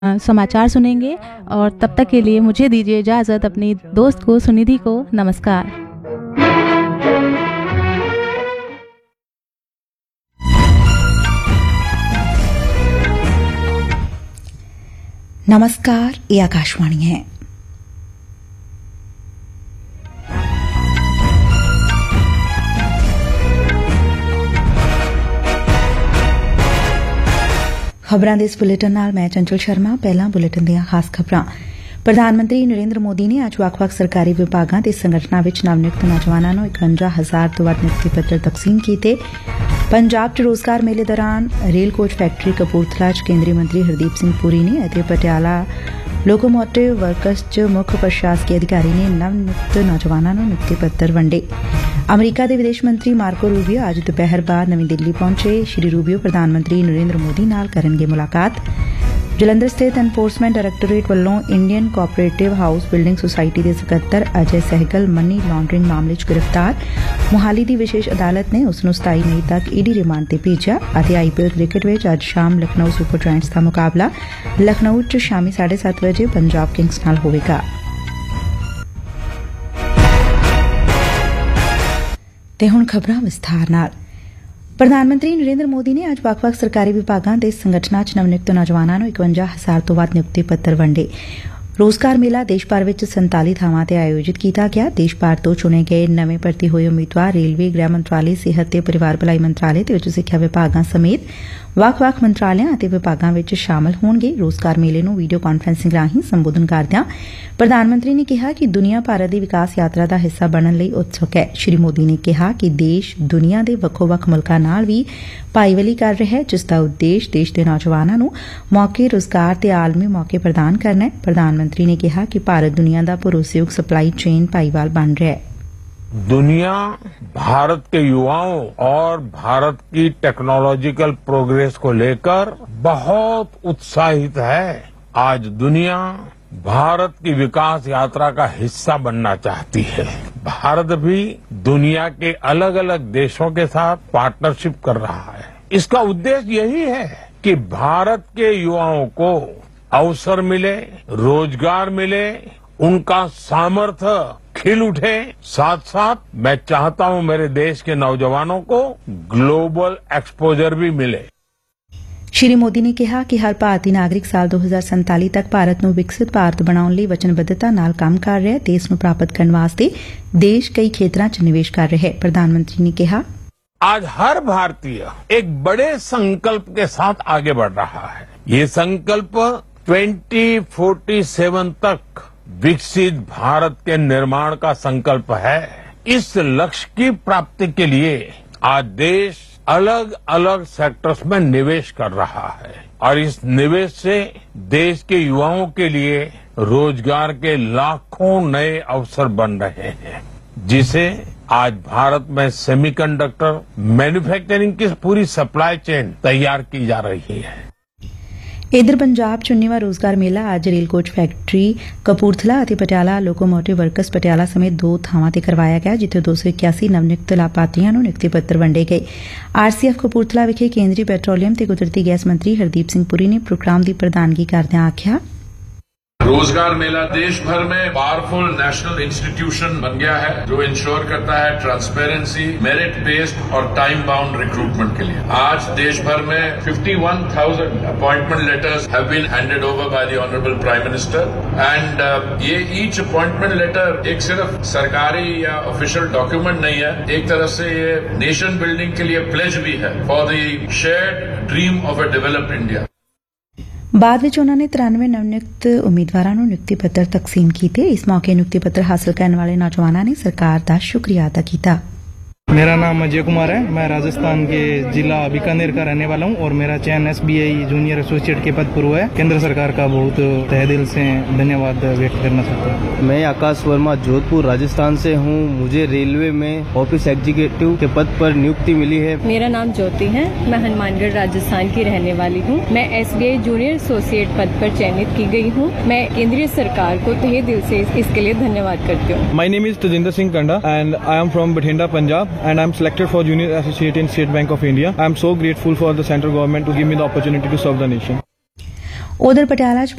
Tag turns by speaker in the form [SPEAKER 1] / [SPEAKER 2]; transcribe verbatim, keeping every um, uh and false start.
[SPEAKER 1] अ, समाचार सुनेंगे और तब तक के लिए मुझे दीजिए इजाज़त। अपनी दोस्त को सुनिधि को नमस्कार।
[SPEAKER 2] नमस्कार, ये आकाशवाणी है। ਖਬਰਾਂ ਦੇ ਇਸ ਬੁਲੇਟਿਨ ਨਾਲ ਮੈਂ ਚੰਚਲ ਸ਼ਰਮਾ। ਪਹਿਲਾਂ ਬੁਲੇਟਿਨ ਦੀਆਂ ਖਾਸ ਖਬਰਾਂ। ਪ੍ਰਧਾਨ ਮੰਤਰੀ ਨਰਿੰਦਰ ਮੋਦੀ ਨੇ ਅੱਜ ਵੱਖ-ਵੱਖ ਸਰਕਾਰੀ ਵਿਭਾਗਾਂ ਤੇ ਸੰਗਠਨਾਂ ਵਿੱਚ ਨਵ-ਨਿਯੁਕਤ ਨੌਜਵਾਨਾਂ ਨੂੰ ਇਕਵੰਜਾ ਹਜ਼ਾਰ ਤੋਂ ਵੱਧ ਨਿਯੁਕਤੀ ਪੱਤਰ ਤਕਸੀਮ ਕੀਤੇ। ਪੰਜਾਬ 'ਚ ਰੋਜ਼ਗਾਰ ਮੇਲੇ ਦੌਰਾਨ ਰੇਲ ਕੋਚ ਫੈਕਟਰੀ ਕਪੂਰਥਲਾ 'ਚ ਕੇਂਦਰੀ ਮੰਤਰੀ ਹਰਦੀਪ ਸਿੰਘ ਪੁਰੀ ਨੇ ਅਤੇ ਪਟਿਆਲਾ ਲੋਕੋਮੋਟਿਵ ਵਰਕਸ 'ਚ ਮੁੱਖ ਪ੍ਰਸ਼ਾਸਕੀ ਅਧਿਕਾਰੀ ਨੇ ਨਵ-ਨਿਯੁਕਤ ਨੌਜਵਾਨਾਂ ਨੂੰ ਨਿਯੁਕਤੀ ਪੱਤਰ ਵੰਡੇ। ਅਮਰੀਕਾ ਦੇ ਵਿਦੇਸ਼ ਮੰਤਰੀ ਮਾਰਕੋ ਰੂਬੀਓ ਅੱਜ ਦੁਪਹਿਰ ਬਾਅਦ ਨਵੀਂ ਦਿੱਲੀ ਪਹੁੰਚੇ। ਸ਼੍ਰੀ ਰੂਬੀਓ ਪ੍ਰਧਾਨ ਮੰਤਰੀ ਨਰਿੰਦਰ ਮੋਦੀ ਨਾਲ ਕਰਨਗੇ ਮੁਲਾਕਾਤ। ਜਲੰਧਰ ਸਥਿਤ ਐਨਫੋਰਸਮੈਂਟ ਡਾਇਰੈਕਟੋਰੇਟ ਵੱਲੋਂ Indian cooperative house building society ਦੇ ਸਕੱਤਰ ਅਜੇ ਸਹਿਗਲ ਮਨੀ ਲਾਂਡਰਿੰਗ ਮਾਮਲੇ 'ਚ ਗ੍ਰਿਫਤਾਰ। ਮੁਹਾਲੀ ਦੀ ਵਿਸ਼ੇਸ਼ ਅਦਾਲਤ ਨੇ ਉਸ ਨੂੰ ਸਤਾਈ ਮਈ ਤੱਕ ਈਡੀ ਰਿਮਾਂਡ ਤੇ ਭੇਜਿਆ। ਅਤੇ ਆਈਪੀਐਲ ਕ੍ਰਿਕਟ ਵਿੱਚ ਅੱਜ ਸ਼ਾਮ ਲਖਨਊ ਸੁਪਰ ਜਾਇੰਟਸ ਦਾ ਮੁਕਾਬਲਾ ਲਖਨਊ 'ਚ ਸ਼ਾਮੀ ਸਾਢੇ ਸੱਤ ਵਜੇ ਪੰਜਾਬ ਕਿੰਗਸ ਨਾਲ ਹੋਵੇਗਾ। ਤੇ ਹੁਣ ਖਬਰਾਂ ਵਿਸਥਾਰ ਨਾਲ। ਪ੍ਰਧਾਨ ਮੰਤਰੀ ਨਰਿੰਦਰ ਮੋਦੀ ਨੇ ਅੱਜ ਵੱਖ-ਵੱਖ ਸਰਕਾਰੀ ਵਿਭਾਗਾਂ ਦੇ ਸੰਗਠਨਾਂ 'ਚ ਨਵ-ਨਿਯੁਕਤ ਨੌਜਵਾਨਾਂ ਨੂੰ ਇਕਵੰਜਾ ਹਜ਼ਾਰ ਤੋਂ ਵੱਧ ਨਿਯੁਕਤੀ ਪੱਤਰ ਵੰਡੇ। ਰੋਜ਼ਗਾਰ ਮੇਲਾ ਦੇਸ਼ ਭਰ ਵਿੱਚ ਸੰਤਾਲੀ ਥਾਵਾਂ ਤੇ ਆਯੋਜਿਤ ਕੀਤਾ ਗਿਆ। ਦੇਸ਼ ਭਰ ਤੋਂ ਚੁਣੇ ਗਏ ਨਵੇਂ ਭਰਤੀ ਹੋਏ ਉਮੀਦਵਾਰ ਰੇਲਵੇ, ਗ੍ਰਹਿ ਮੰਤਰਾਲੇ, ਸਿਹਤ ਤੇ ਪਰਿਵਾਰ ਭਲਾਈ ਮੰਤਰਾਲੇ ਤੇ ਉੱਚ ਸਿੱਖਿਆ ਵਿਭਾਗਾਂ ਸਮੇਤ ਵੱਖ-ਵੱਖ ਮੰਤਰਾਲਿਆਂ ਅਤੇ ਵਿਭਾਗਾਂ ਵਿੱਚ ਸ਼ਾਮਲ ਹੋਣਗੇ। ਰੋਜ਼ਗਾਰ ਮੇਲੇ ਨੂੰ ਵੀਡੀਓ ਕਾਨਫਰੰਸਿੰਗ ਰਾਹੀਂ ਸੰਬੋਧਨ ਕਰਦਿਆਂ ਪ੍ਰਧਾਨ ਮੰਤਰੀ ਨੇ ਕਿਹਾ ਕਿ ਦੁਨੀਆ ਭਾਰਤ ਦੀ ਵਿਕਾਸ ਯਾਤਰਾ ਦਾ ਹਿੱਸਾ ਬਣਨ ਲਈ ਉਤਸੁਕ ਹੈ। ਸ਼੍ਰੀ ਮੋਦੀ ਨੇ ਕਿਹਾ ਕਿ ਦੇਸ਼ ਦੁਨੀਆ ਦੇ ਵੱਖੋ-ਵੱਖ ਮੁਲਕਾਂ ਨਾਲ ਵੀ ਭਾਈਵਾਲੀ ਕਰ ਰਿਹਾ ਹੈ, ਜਿਸ ਦਾ ਉਦੇਸ਼ ਦੇਸ਼ ਦੇ ਨੌਜਵਾਨਾਂ ਨੂੰ ਮੌਕੇ, ਰੋਜ਼ਗਾਰ ਤੇ ਆਲਮੀ ਮੌਕੇ ਪ੍ਰਦਾਨ ਕਰਨਾ ਹੈ। ਪ੍ਰਧਾਨ ਮੰਤਰੀ ਨੇ ਕਿਹਾ ਕਿ ਭਾਰਤ ਦੁਨੀਆ ਦਾ ਭਰੋਸੇਯੋਗ ਸਪਲਾਈ ਚੇਨ ਭਾਈਵਾਲ ਬਣ ਰਿਹਾ है।
[SPEAKER 3] दुनिया भारत के युवाओं और भारत की टेक्नोलॉजिकल प्रोग्रेस को लेकर बहुत उत्साहित है। आज दुनिया भारत की विकास यात्रा का हिस्सा बनना चाहती है। भारत भी दुनिया के अलग अलग देशों के साथ पार्टनरशिप कर रहा है। इसका उद्देश्य यही है कि भारत के युवाओं को अवसर मिले, रोजगार मिले, उनका सामर्थ्य खिल उठे। साथ साथ मैं चाहता हूं मेरे देश के नौजवानों को ग्लोबल एक्सपोजर भी मिले।
[SPEAKER 2] ਸ਼੍ਰੀ ਮੋਦੀ ਨੇ ਕਿਹਾ ਕਿ ਹਰ ਭਾਰਤੀ ਨਾਗਰਿਕ ਸਾਲ ਦੋ ਹਜ਼ਾਰ ਸੰਤਾਲੀ ਤੱਕ ਭਾਰਤ ਨੂੰ ਵਿਕਸਿਤ ਭਾਰਤ ਬਣਾਉਣ ਲਈ ਵਚਨਬੱਧਤਾ ਨਾਲ ਕੰਮ ਕਰ ਰਿਹਾ ਹੈ ਤੇ ਇਸ ਨੂੰ ਪ੍ਰਾਪਤ ਕਰਨ ਵਾਸਤੇ ਦੇਸ਼ ਕਈ ਖੇਤਰਾਂ 'ਚ ਨਿਵੇਸ਼ ਕਰ ਰਿਹਾ ਹੈ। ਪ੍ਰਧਾਨ ਮੰਤਰੀ ਨੇ ਕਿਹਾ,
[SPEAKER 3] आज हर भारतीय एक बड़े संकल्प के साथ आगे बढ़ रहा है। ये संकल्प ट्वेंटी फोर्टी सेवन तक विकसित भारत के निर्माण का संकल्प है। इस लक्ष्य की प्राप्ति के लिए आज देश अलग अलग सेक्टर्स में निवेश कर रहा है और इस निवेश से देश के युवाओं के लिए रोजगार के लाखों नए अवसर बन रहे हैं, जिसे आज भारत में सेमीकंडक्टर मैन्युफैक्चरिंग की पूरी सप्लाई चेन तैयार की जा रही है।
[SPEAKER 2] ਇਧਰ ਪੰਜਾਬ 'ਚ ਉੱਨੀਵਾਂ ਰੋਜ਼ਗਾਰ ਮੇਲਾ ਅੱਜ ਰੇਲ ਕੋਚ ਫੈਕਟਰੀ ਕਪੂਰਥਲਾ ਅਤੇ ਪਟਿਆਲਾ ਲੋਕੋਮੋਟਿਵ ਵਰਕਸ ਪਟਿਆਲਾ ਸਮੇਤ ਦੋ ਥਾਵਾਂ ਤੇ ਕਰਵਾਇਆ ਗਿਆ, ਜਿੱਥੇ ਦੋ ਸੌ ਇਕਿਆਸੀ ਨਵ-ਨਿਯੁਕਤ ਲਾਭਪਾਤਰੀਆਂ ਨੂੰ ਨਿਯੁਕਤੀ ਪੱਤਰ ਵੰਡੇ ਗਏ। ਆਰਸੀਐਫ ਕਪੂਰਥਲਾ ਵਿਖੇ ਕੇਂਦਰੀ ਪੈਟਰੋਲੀਅਮ ਤੇ ਕੁਦਰਤੀ ਗੈਸ ਮੰਤਰੀ ਹਰਦੀਪ ਸਿੰਘ ਪੁਰੀ ਨੇ ਪ੍ਰੋਗਰਾਮ ਦੀ ਪ੍ਰਧਾਨਗੀ ਕਰਦਿਆਂ ਆਖਿਆ,
[SPEAKER 4] रोजगार मेला देश भर में पावरफुल नेशनल इंस्टीट्यूशन बन गया है, जो इंश्योर करता है ट्रांसपेरेंसी, मेरिट बेस्ड और टाइम बाउंड रिक्रूटमेंट के लिए। आज देश भर में इक्यावन हज़ार appointment letters have been handed over by the honourable prime minister and ये ईच अपॉइंटमेंट लेटर एक सिर्फ सरकारी या ऑफिशियल डॉक्यूमेंट नहीं है, एक तरफ से ये नेशन बिल्डिंग के लिए प्लेज भी है for the shared dream of a developed India.
[SPEAKER 2] ਬਾਅਦ ਵਿੱਚ ਉਨ੍ਹਾਂ ਨੇ ਤਰਾਨਵੇਂ ਨਵ-ਨਿਯੁਕਤ ਉਮੀਦਵਾਰਾਂ ਨੂੰ ਨਿਯੁਕਤੀ ਪੱਤਰ ਤਕਸੀਮ ਕੀਤੇ। ਇਸ ਮੌਕੇ ਨਿਯੁਕਤੀ ਪੱਤਰ ਹਾਸਲ ਕਰਨ ਵਾਲੇ ਨੌਜਵਾਨਾਂ ਨੇ ਸਰਕਾਰ ਦਾ ਸ਼ੁਕਰੀਆ ਅਦਾ ਕੀਤਾ।
[SPEAKER 5] मेरा नाम अजय कुमार है। मैं राजस्थान के जिला बीकानेर का रहने वाला हूँ और मेरा चयन एसबीआई जूनियर एसोसिएट के पद पर हुआ है। केंद्र सरकार का बहुत तहे दिल से धन्यवाद व्यक्त करना चाहता हूँ।
[SPEAKER 6] मैं आकाश वर्मा जोधपुर राजस्थान से हूँ। मुझे रेलवे में ऑफिस एग्जीक्यूटिव के पद पर नियुक्ति मिली है।
[SPEAKER 7] मेरा नाम ज्योति है। मैं हनुमानगढ़ राजस्थान की रहने वाली हूँ। मैं एसबीआई जूनियर एसोसिएट पद पर चयनित की गई हूँ। मैं केंद्रीय सरकार को तहे दिल से इसके लिए धन्यवाद करती हूँ।
[SPEAKER 5] My name is Tajinder Singh Kanda and I am from Bathinda, Punjab and I am selected for Junior Associate in State Bank of India. I am so grateful for the central government to give me the opportunity to serve the nation.
[SPEAKER 2] ਉਧਰ ਪਟਿਆਲਾ 'ਚ